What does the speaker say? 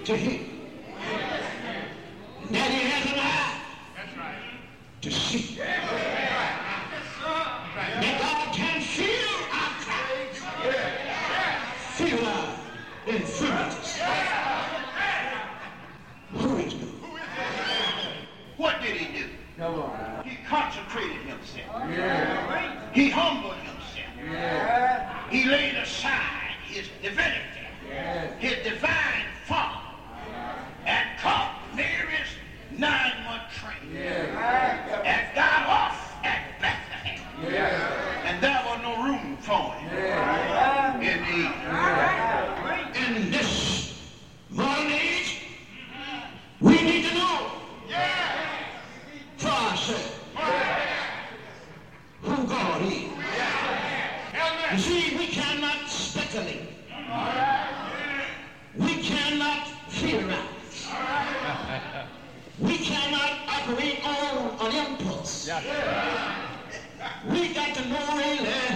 to him. And that he has an eye to see. That God can feel our cries, feel our infirmities. Who is good? What did he do? Come on. He consecrated himself. Yeah. He humbled himself. Yeah. He laid aside his divinity, his divine form, and caught Mary's 9-month train and got off at Bethlehem. And there was no room for him in the In this modern age, we need to know for ourselves who God is. You see, we cannot speculate. We cannot theorize. We cannot operate on an impulse. We got to know really